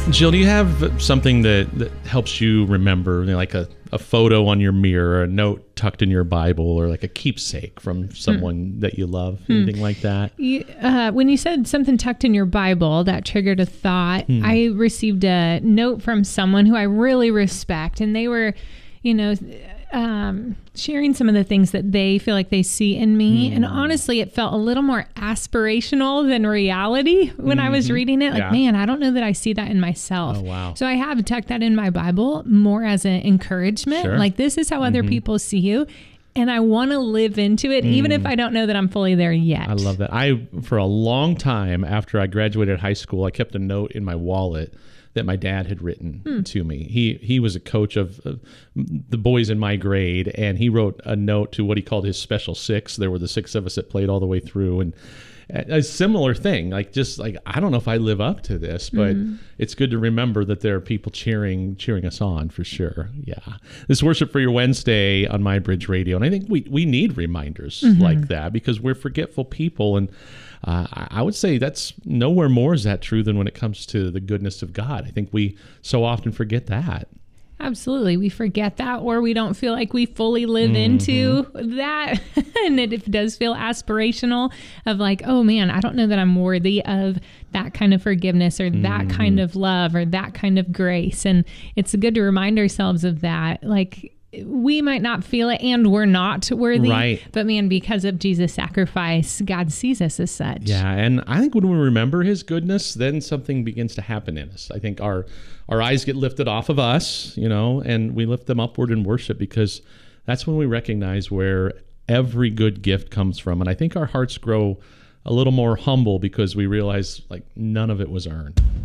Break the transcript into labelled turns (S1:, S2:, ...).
S1: Jill, do you have something that helps you remember, like a photo on your mirror, or a note tucked in your Bible, or like a keepsake from someone that you love? Anything like that?
S2: When you said something tucked in your Bible, that triggered a thought. I received a note from someone who I really respect, and they were, sharing some of the things that they feel like they see in me. And honestly, it felt a little more aspirational than reality when I was reading it. Like, man, I don't know that I see that in myself.
S1: Oh, wow.
S2: So I have tucked that in my Bible more as an encouragement.
S1: Sure.
S2: Like, this is how other people see you. And I want to live into it, even if I don't know that I'm fully there yet.
S1: I love that. For a long time after I graduated high school, I kept a note in my wallet that my dad had written to me. He was a coach of the boys in my grade, and he wrote a note to what he called his special six. There were the six of us that played all the way through, and a similar thing, I don't know if I live up to this, but it's good to remember that there are people cheering us on, for sure. Yeah. This is Worship for Your Wednesday on My Bridge Radio, and I think we need reminders like that, because we're forgetful people, and I would say that's nowhere more is that true than when it comes to the goodness of God. I think we so often forget that.
S2: Absolutely. We forget that, or we don't feel like we fully live into that. And it does feel aspirational of like, oh man, I don't know that I'm worthy of that kind of forgiveness, or that kind of love, or that kind of grace. And it's good to remind ourselves of that. Like, we might not feel it, and we're not worthy,
S1: right? But
S2: man, because of Jesus' sacrifice, God sees us as such.
S1: Yeah, and I think when we remember his goodness, then something begins to happen in us. I think our eyes get lifted off of us, and we lift them upward in worship, because that's when we recognize where every good gift comes from. And I think our hearts grow a little more humble because we realize, like, none of it was earned.